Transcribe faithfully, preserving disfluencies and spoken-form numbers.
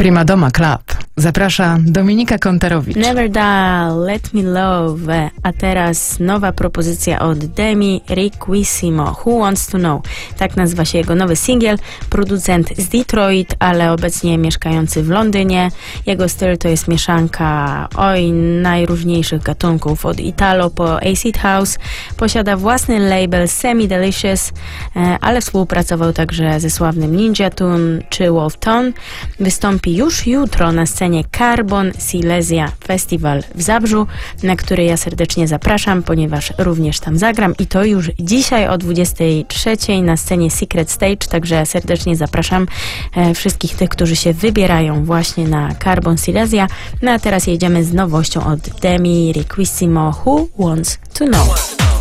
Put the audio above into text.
Prima Doma Club. Zaprasza Dominika Kontarowicz. Never Die, Let Me Love. A teraz nowa propozycja od Demi Riquissimo. Who Wants to Know? Tak nazywa się jego nowy singiel. Producent z Detroit, ale obecnie mieszkający w Londynie. Jego styl to jest mieszanka oj najróżniejszych gatunków, od Italo po acid house. Posiada własny label Semi Delicious, ale współpracował także ze sławnym Ninja Tune czy Wolf Tone. Wystąpi już jutro na scenie Carbon Silesia Festival w Zabrzu, na który ja serdecznie zapraszam, ponieważ również tam zagram i to już dzisiaj o dwudziestej trzeciej na scenie Secret Stage, także serdecznie zapraszam e, wszystkich tych, którzy się wybierają właśnie na Carbon Silesia. No a teraz jedziemy z nowością od Demi Riquissimo, Who Wants to Know?